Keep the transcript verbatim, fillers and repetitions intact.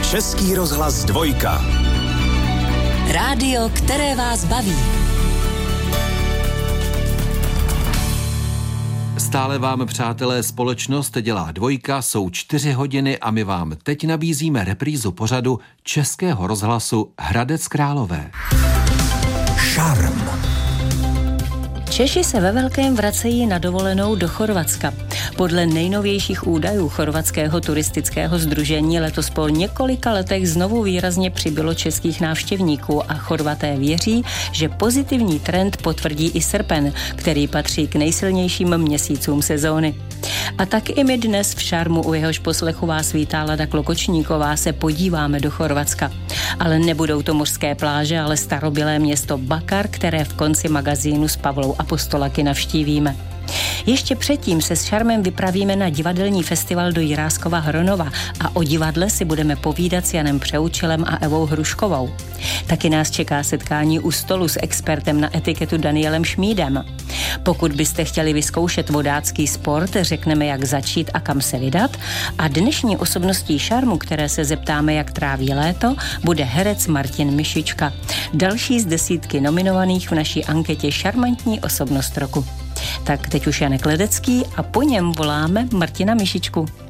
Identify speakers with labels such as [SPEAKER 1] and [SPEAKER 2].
[SPEAKER 1] Český rozhlas dvojka.
[SPEAKER 2] Rádio, které vás baví.
[SPEAKER 3] Stále vám, přátelé, společnost dělá dvojka, jsou čtyři hodiny a my vám teď nabízíme reprízu pořadu Českého rozhlasu Hradec Králové.
[SPEAKER 1] Šarm.
[SPEAKER 4] Češi se ve velkém vracejí na dovolenou do Chorvatska. Podle nejnovějších údajů chorvatského turistického sdružení letos po několika letech znovu výrazně přibylo českých návštěvníků a Chorvaté věří, že pozitivní trend potvrdí i srpen, který patří k nejsilnějším měsícům sezóny. A tak i my dnes v Šarmu, u jehož poslechu vás vítá Lada Klokočníková, se podíváme do Chorvatska. Ale nebudou to mořské pláže, ale starobylé město Bakar, které v konci magazínu s Pavlou Apostolaky navštívíme. Ještě předtím se s Šarmem vypravíme na divadelní festival do Jiráskova Hronova a o divadle si budeme povídat s Janem Přeučilem a Evou Hruškovou. Taky nás čeká setkání u stolu s expertem na etiketu Danielem Šmídem. Pokud byste chtěli vyzkoušet vodácký sport, řekneme, jak začít a kam se vydat. A dnešní osobností Šarmu, které se zeptáme, jak tráví léto, bude herec Martin Mišička. Další z desítky nominovaných v naší anketě Šarmantní osobnost roku. Tak teď už Janek Ledecký a po něm voláme Martina Mišičku.